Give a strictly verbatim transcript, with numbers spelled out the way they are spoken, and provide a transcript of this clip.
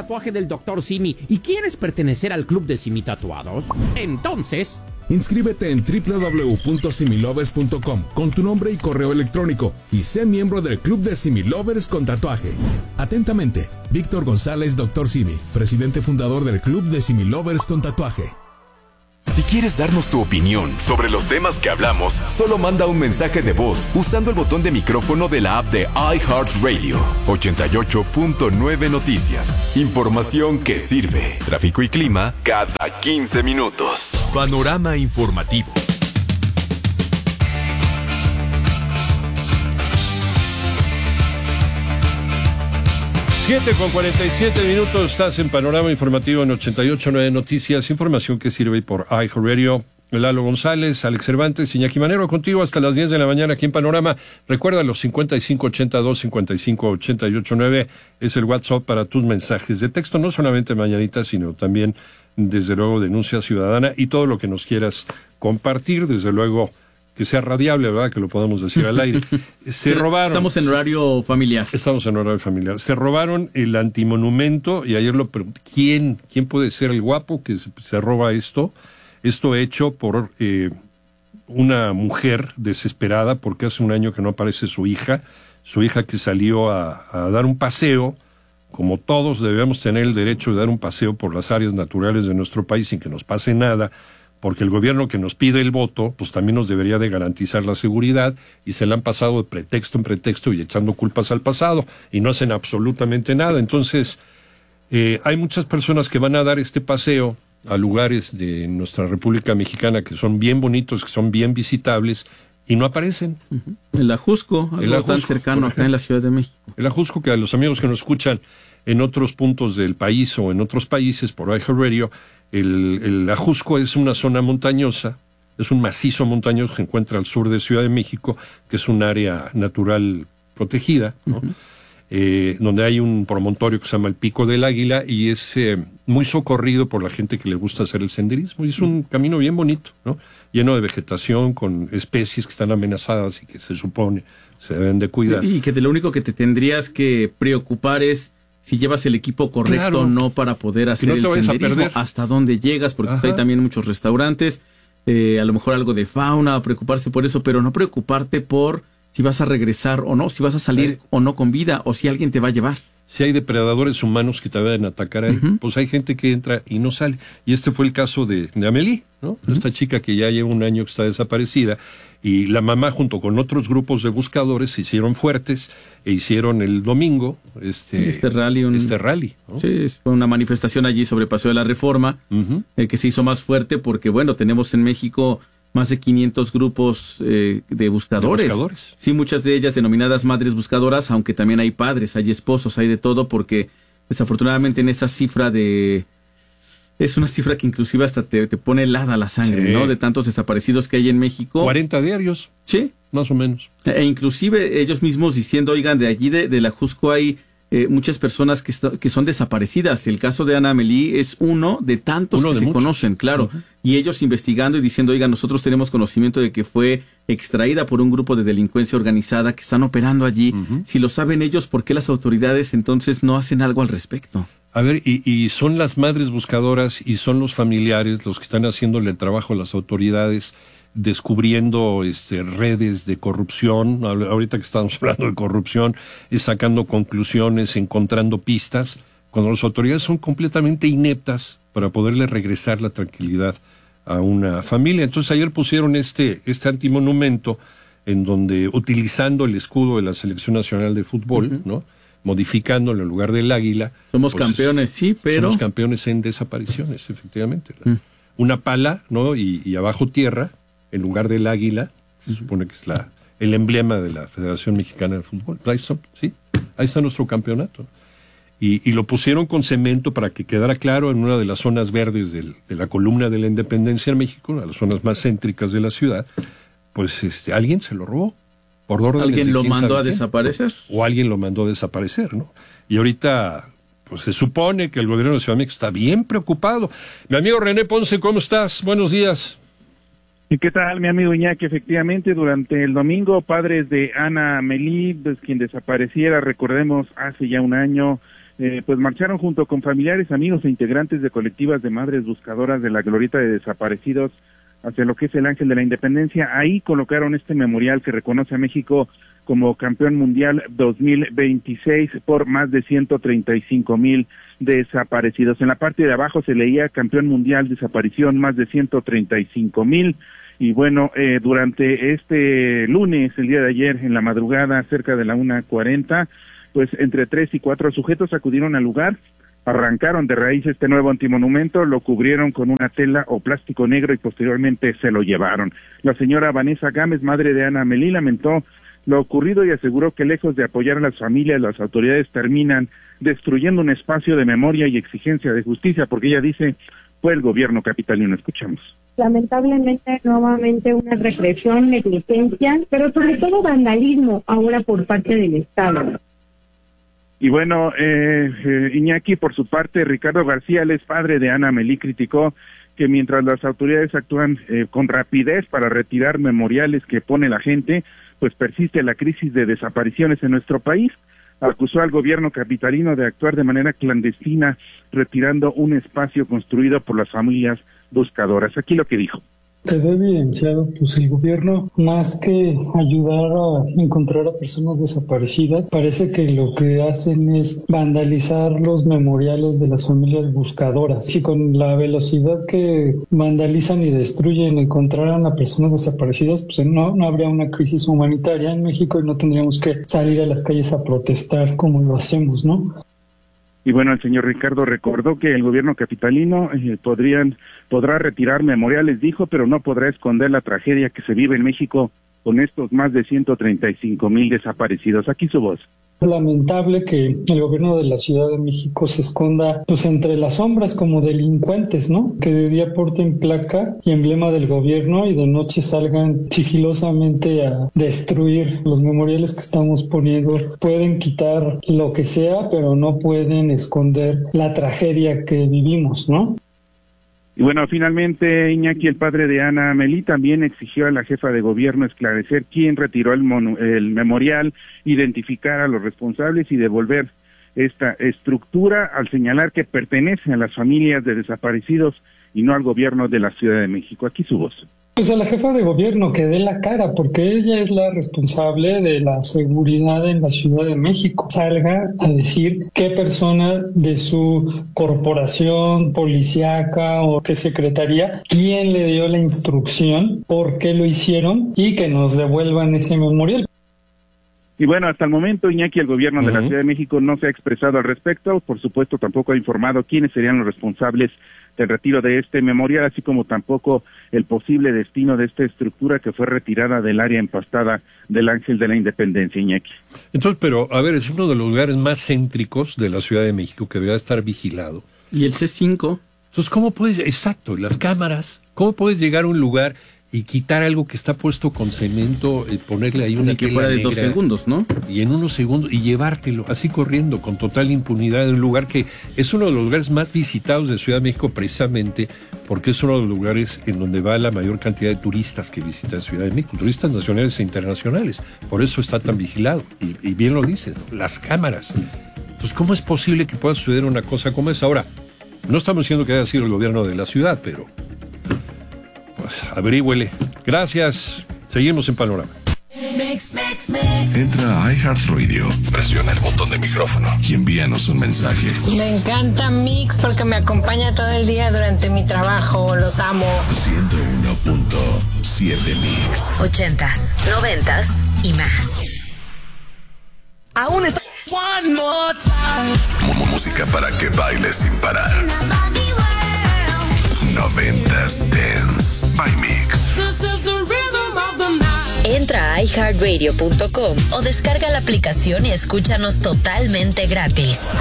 tatuaje del doctor Simi y quieres pertenecer al club de Simi Tatuados? Entonces... inscríbete en doble u doble u doble u punto similovers punto com con tu nombre y correo electrónico y sé miembro del club de Similovers con tatuaje. Atentamente, Víctor González, doctor Simi, presidente fundador del club de Similovers con tatuaje. Si quieres darnos tu opinión sobre los temas que hablamos, solo manda un mensaje de voz usando el botón de micrófono de la app de iHeartRadio. ochenta y ocho punto nueve Noticias. Información que sirve. Tráfico y clima cada quince minutos. Panorama informativo. siete con cuarenta y siete minutos, estás en Panorama Informativo en ochenta y ocho punto nueve Noticias, información que sirve por iHeartRadio. Lalo González, Alex Cervantes, Iñaki Manero, contigo hasta las diez de la mañana aquí en Panorama. Recuerda, los cincuenta y cinco ochenta y dos, cincuenta y cinco ochenta y ocho nueve es el WhatsApp para tus mensajes de texto, no solamente mañanita, sino también, desde luego, denuncia ciudadana y todo lo que nos quieras compartir, desde luego, que sea radiable, ¿verdad? Que lo podamos decir al aire. Se robaron. Estamos en horario familiar. Estamos en horario familiar. Se robaron el antimonumento y ayer lo pregunté. ¿Quién, quién puede ser el guapo que se, se roba esto? Esto hecho por eh, una mujer desesperada porque hace un año que no aparece su hija. Su hija que salió a, a dar un paseo. Como todos debemos tener el derecho de dar un paseo por las áreas naturales de nuestro país sin que nos pase nada, porque el gobierno que nos pide el voto, pues también nos debería de garantizar la seguridad, y se la han pasado de pretexto en pretexto y echando culpas al pasado, y no hacen absolutamente nada. Entonces, eh, hay muchas personas que van a dar este paseo a lugares de nuestra República Mexicana que son bien bonitos, que son bien visitables, y no aparecen. Uh-huh. El Ajusco, algo el Ajusco, tan cercano acá en la Ciudad de México. El Ajusco, que a los amigos que nos escuchan en otros puntos del país o en otros países por iHeartRadio, El, el Ajusco es una zona montañosa, es un macizo montañoso que se encuentra al sur de Ciudad de México, que es un área natural protegida, ¿no? Uh-huh. eh, donde hay un promontorio que se llama el Pico del Águila y es eh, muy socorrido por la gente que le gusta hacer el senderismo. Y es un uh-huh. camino bien bonito, ¿no? Lleno de vegetación, con especies que están amenazadas y que se supone se deben de cuidar. Y que de lo único que te tendrías que preocupar es si llevas el equipo correcto o claro, no para poder hacer no el senderismo, hasta dónde llegas, porque hay también muchos restaurantes, eh, a lo mejor algo de fauna, preocuparse por eso, pero no preocuparte por si vas a regresar o no, si vas a salir sí. o no con vida, o si alguien te va a llevar. Si hay depredadores humanos que te vayan a atacar ahí, uh-huh. pues hay gente que entra y no sale. Y este fue el caso de, de Amelie, ¿no? Uh-huh. Esta chica que ya lleva un año que está desaparecida, y la mamá junto con otros grupos de buscadores se hicieron fuertes e hicieron el domingo este, sí, este rally. Un, este rally, ¿no? Sí, fue una manifestación allí sobre Paseo de la Reforma, uh-huh. eh, que se hizo más fuerte porque, bueno, tenemos en México más de quinientos grupos eh, de buscadores. de buscadores. Sí, muchas de ellas denominadas madres buscadoras, aunque también hay padres, hay esposos, hay de todo, porque desafortunadamente en esa cifra de... Es una cifra que inclusive hasta te, te pone helada la sangre, sí. ¿no? De tantos desaparecidos que hay en México. cuarenta diarios. Sí. Más o menos. E inclusive ellos mismos diciendo, oigan, de allí de, de la Jusco hay eh, muchas personas que, que son desaparecidas. El caso de Ana Amelie es uno de tantos uno que de se muchos. conocen, claro. Uh-huh. Y ellos investigando y diciendo, oigan, nosotros tenemos conocimiento de que fue extraída por un grupo de delincuencia organizada que están operando allí. Uh-huh. Si lo saben ellos, ¿por qué las autoridades entonces no hacen algo al respecto? A ver, y, y son las madres buscadoras y son los familiares los que están haciéndole el trabajo a las autoridades, descubriendo este, redes de corrupción. Ahorita que estamos hablando de corrupción, es sacando conclusiones, encontrando pistas, cuando las autoridades son completamente ineptas para poderle regresar la tranquilidad a una familia. Entonces ayer pusieron este, este antimonumento en donde, utilizando el escudo de la Selección Nacional de Fútbol, uh-huh. ¿no?, modificándolo en lugar del águila. Somos pues, campeones, sí, pero... Somos campeones en desapariciones, efectivamente. Mm. Una pala, ¿no? Y, y abajo tierra, en lugar del águila, se supone que es la el emblema de la Federación Mexicana de Fútbol. Ahí está, sí, ahí está nuestro campeonato. Y, y lo pusieron con cemento para que quedara claro en una de las zonas verdes del, de la columna de la Independencia en México, una de las zonas más céntricas de la ciudad. Pues este, alguien se lo robó. Por ¿Alguien lo mandó a desaparecer? O alguien lo mandó a desaparecer, ¿no? Y ahorita, pues se supone que el gobierno de Ciudad de México está bien preocupado. Mi amigo René Ponce, ¿cómo estás? Buenos días. ¿Y qué tal, mi amigo Iñaki? Efectivamente, durante el domingo, padres de Ana Amelie, pues quien desapareciera, recordemos, hace ya un año, eh, pues marcharon junto con familiares, amigos e integrantes de colectivas de madres buscadoras de la glorieta de desaparecidos hacia lo que es el Ángel de la Independencia. Ahí colocaron este memorial que reconoce a México como campeón mundial dos mil veintiséis por más de ciento treinta y cinco mil desaparecidos. En la parte de abajo se leía campeón mundial desaparición más de ciento treinta y cinco mil. Y bueno, eh, durante este lunes, el día de ayer, en la madrugada, cerca de la una cuarenta, pues entre tres y cuatro sujetos acudieron al lugar, arrancaron de raíz este nuevo antimonumento, lo cubrieron con una tela o plástico negro y posteriormente se lo llevaron. La señora Vanessa Gámez, madre de Ana Amelí, lamentó lo ocurrido y aseguró que lejos de apoyar a las familias, las autoridades terminan destruyendo un espacio de memoria y exigencia de justicia, porque ella dice, fue el gobierno capitalino. Escuchamos. Lamentablemente, nuevamente una represión, negligencia, pero sobre todo vandalismo ahora por parte del Estado. Y bueno, eh, eh, Iñaki, por su parte, Ricardo García, el es padre de Ana Amelí, criticó que mientras las autoridades actúan eh, con rapidez para retirar memoriales que pone la gente, pues persiste la crisis de desapariciones en nuestro país. Acusó al gobierno capitalino de actuar de manera clandestina, retirando un espacio construido por las familias buscadoras. Aquí lo que dijo. Quedó evidenciado, pues el gobierno, más que ayudar a encontrar a personas desaparecidas, parece que lo que hacen es vandalizar los memoriales de las familias buscadoras. Si con la velocidad que vandalizan y destruyen encontraran a personas desaparecidas, pues no, no habría una crisis humanitaria en México y no tendríamos que salir a las calles a protestar como lo hacemos, ¿no? Y bueno, el señor Ricardo recordó que el gobierno capitalino eh, podrían, podrá retirar memoriales, dijo, pero no podrá esconder la tragedia que se vive en México con estos más de ciento treinta y cinco mil desaparecidos. Aquí su voz. Es lamentable que el gobierno de la Ciudad de México se esconda pues entre las sombras como delincuentes, ¿no? Que de día porten placa y emblema del gobierno y de noche salgan sigilosamente a destruir los memoriales que estamos poniendo. Pueden quitar lo que sea, pero no pueden esconder la tragedia que vivimos, ¿no? Y bueno, finalmente, Iñaki, el padre de Ana Amelí, también exigió a la jefa de gobierno esclarecer quién retiró el, monu- el memorial, identificar a los responsables y devolver esta estructura, al señalar que pertenece a las familias de desaparecidos y no al gobierno de la Ciudad de México. Aquí su voz. Pues a la jefa de gobierno que dé la cara, porque ella es la responsable de la seguridad en la Ciudad de México. Salga a decir qué persona de su corporación policíaca o qué secretaría, quién le dio la instrucción, por qué lo hicieron y que nos devuelvan ese memorial. Y bueno, hasta el momento, Iñaki, el gobierno uh-huh. de la Ciudad de México no se ha expresado al respecto. Por supuesto, tampoco ha informado quiénes serían los responsables del retiro de este memorial, así como tampoco el posible destino de esta estructura que fue retirada del área empastada del Ángel de la Independencia, Iñaki. Entonces, pero, a ver, es uno de los lugares más céntricos de la Ciudad de México que debería estar vigilado. ¿Y el C cinco? Entonces, ¿cómo puedes, exacto, las cámaras, cómo puedes llegar a un lugar y quitar algo que está puesto con cemento, y ponerle ahí una que fuera de dos segundos, ¿no? Y en unos segundos, y llevártelo así corriendo, con total impunidad, en un lugar que es uno de los lugares más visitados de Ciudad de México, precisamente porque es uno de los lugares en donde va la mayor cantidad de turistas que visitan Ciudad de México, turistas nacionales e internacionales. Por eso está tan vigilado. Y, y bien lo dices, ¿no? Las cámaras. Entonces, ¿cómo es posible que pueda suceder una cosa como esa? Ahora, no estamos diciendo que haya sido el gobierno de la ciudad, pero pues averígüele. Gracias. Seguimos en Panorama. Entra a iHeartRadio, presiona el botón de micrófono y envíanos un mensaje. Me encanta Mix porque me acompaña todo el día durante mi trabajo. Los amo. ciento uno punto siete Mix. Ochentas, noventas y más. Aún está. One more time. Música para que bailes sin parar. Noventas Dance by Mix. Entra a i heart radio punto com o descarga la aplicación y escúchanos totalmente gratis.